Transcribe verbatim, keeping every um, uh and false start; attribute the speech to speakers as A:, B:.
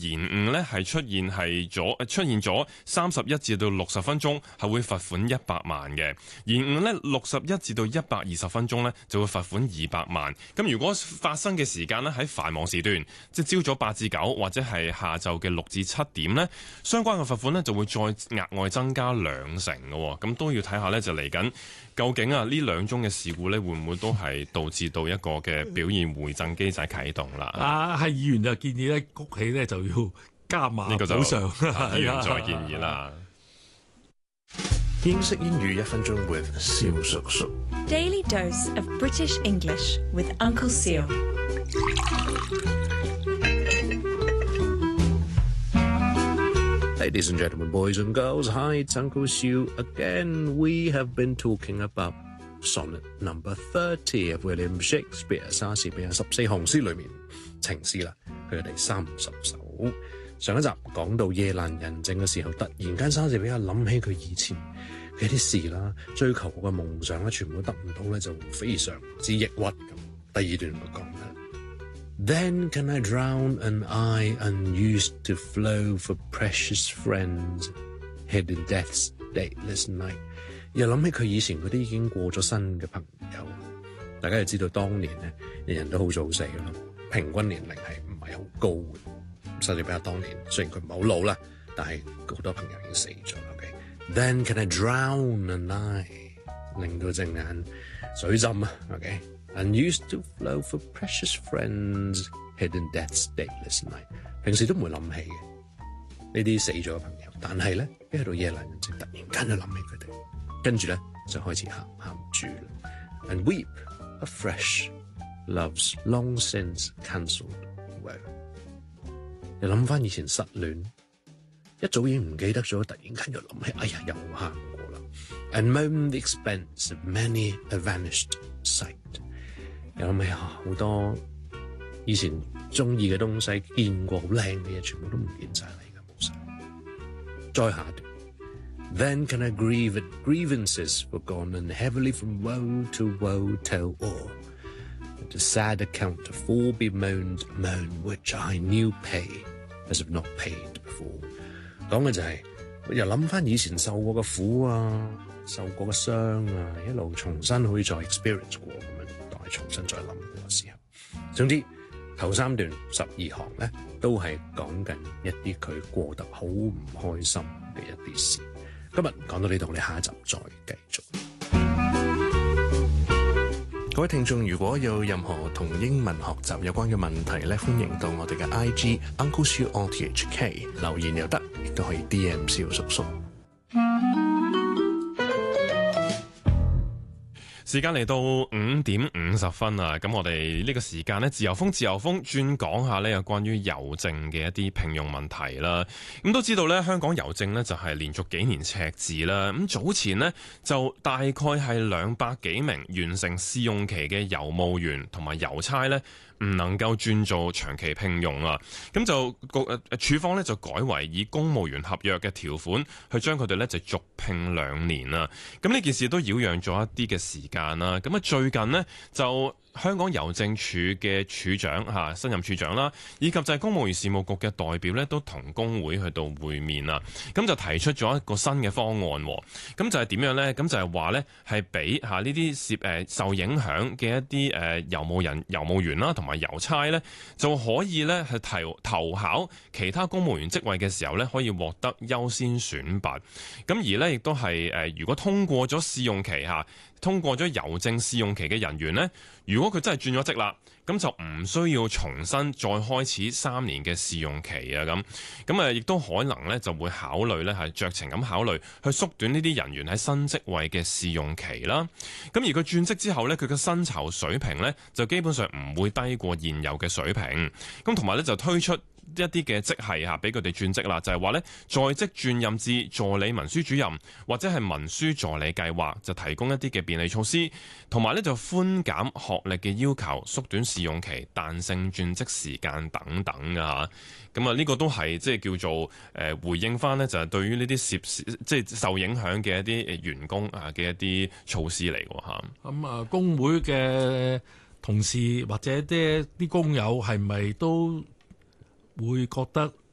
A: 延誤呢係出現係咗出現咗三十一至到六十分鐘，係會罰款一百萬嘅。延誤呢六十一至到一百二十分鐘呢就會罰款二百萬。咁如果發生嘅時間呢喺繁忙時段，即係朝早八至九或者係下晝嘅六至七點呢，相關嘅罰款呢就會再額外增加兩成嘅。咁都要睇下呢，就嚟緊究竟啊呢兩宗嘅事故呢會唔會都係導致到一個嘅表現回贈機制啟動啦？
B: 啊，係議員就建議咧，谷起咧就要加碼
A: 呢個就
B: 補償。
A: 議員再建議啦。
C: 英式英語一分鐘 with 蕭叔叔。
D: Daily dose of British English with Uncle Seal.
C: Ladies and gentlemen, boys and girls, hi, it's Uncle Sue again. We have been talking about sonnet number thirty of William Shakespeare 莎士比亞十四行詩裏面情詩啦，佢嘅第三十首。上一集講到夜闌人靜嘅時候，突然間莎士比亞諗起佢以前嘅啲事啦，追求過嘅夢想咧，全部得唔到咧，就非常之抑鬱咁。第二段就講啦。Then can I drown an eye unused to flow for precious friends, hid in death's dateless night。又諗起佢以前嗰啲已經過咗身嘅朋友，大家就知道當年咧，人人都好早死㗎啦，平均年齡係唔係好高嘅。莎士比亞當年雖然佢唔係好老啦，但係好多朋友已經死咗。OK，Then can I drown an eye， 令到隻眼水浸啊。OK。And used to flow for precious friends, hid in death's dateless night。平時都唔會諗起嘅呢啲死咗嘅朋友，但係咧一去到夜闌人靜，突然間就諗起佢哋，跟住咧就開始喊喊住啦。And weep afresh, love's long since cancelled woe。你諗翻以前失戀，一早已經唔記得咗，突然間又諗起，哎呀又喊過啦。And moan the expense of many a vanished sight。又諗起啊，好多以前中意嘅東西，見過好靚嘅嘢，全部都唔見晒啦，而家冇晒。再下一段 ，Then can I grieve at grievances forgone and heavily from woe to woe tell all and a sad account of all bemoaned moan which I knew pay as if not paid before。講嘅就係、是、又諗翻以前受過嘅苦啊，受過嘅傷啊，一路重新可以再 experience 過。重新再諗嘅時候，總之頭三段十二行咧，都係講緊一啲佢過得好唔開心嘅一啲事。今日講到呢度，我哋下一集再繼續。各位聽眾，如果有任何同英文學習有關嘅問題咧，歡迎到我哋嘅 I G Uncle Siu O T H K 留言又得，亦都可以 D M 蕭叔叔。
A: 時間嚟到五點五十分啊！咁我哋呢個時間呢，自由風自由風轉講下呢有關於郵政嘅一啲聘用問題啦。咁都知道呢，香港郵政呢就係連續幾年赤字啦。咁早前呢，就大概係兩百幾名完成試用期嘅郵務員同埋郵差呢，唔能夠轉做長期聘用啊。咁就個誒處方呢就改為以公務員合約嘅條款去將佢哋呢就續聘兩年啦。咁呢件事都擾攘咗一啲嘅時間啦。咁啊最近呢，就香港郵政署嘅署長嚇新任署長啦，以及就係公務員事務局嘅代表呢，都同工會去到會面啦。咁就提出咗一個新嘅方案。咁就係點樣呢？咁就係話呢，係俾嚇呢啲涉誒受影響嘅一啲誒郵務人、郵務員啦，同埋郵差呢，就可以呢係投投考其他公務員職位嘅時候呢，可以獲得優先選拔。咁而呢，亦都係誒，如果通過咗試用期嚇。通過咗郵政試用期嘅人員呢，如果佢真係轉咗職啦，咁就唔需要重新再開始三年嘅試用期啊。咁咁啊，亦都可能呢就會考慮呢係酌情咁考慮去縮短呢啲人員喺新職位嘅試用期啦。咁而佢轉職之後呢，佢嘅薪酬水平呢就基本上唔會低過現有嘅水平。咁同埋呢就推出一啲嘅職系嚇，俾佢哋轉職啦，就係話咧在職轉任至助理文書主任或者係文書助理計劃，就提供一啲嘅便利措施，同埋咧就寬減學歷嘅要求，縮短試用期、彈性轉職時間等等嘅嚇。咁啊，呢個都係即係叫做誒回應翻呢，就係對於呢啲涉即係受影響嘅一啲員工啊嘅一啲措施嚟㗎嚇。
B: 咁啊，工會嘅同事或者啲啲工友係咪都會覺得